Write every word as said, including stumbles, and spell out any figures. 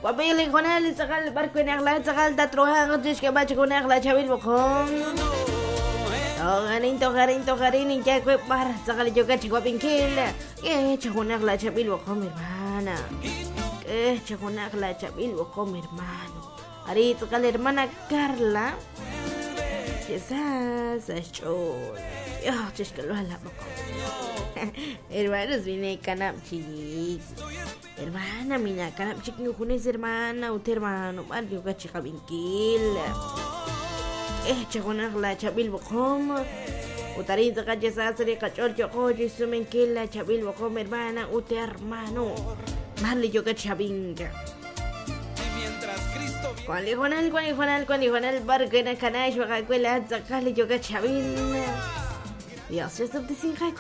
Papili con él, sacar el barco en la sacar el tatruja, que bache con la chabil bocón. Togarin, togarin, togarin, y ya que para sacar yo que chico pinquila. Que echa con la chabil bocón, mi hermana. Que echa con la chabil bocón, mi hermano. Ahorita sacar la hermana Carla. Quizás es chulo. Yo, chiscalo a la boca. Hermanos, vine canap chic. Hermana, mina, canap chic no kunis hermana, usted hermano, barrio que chica binquil. Eh, chagonar la chabil bocom. Utarin sa calle sasari cachor yo cojo su menquil la chabil bocom, hermana, usted hermano. Marli yo que chabinga. Cuando dijo el, cuando dijo el, cuando dijo el barco en el canal, yo que la sacarle yo que chabinga. Dios, yo estoy sin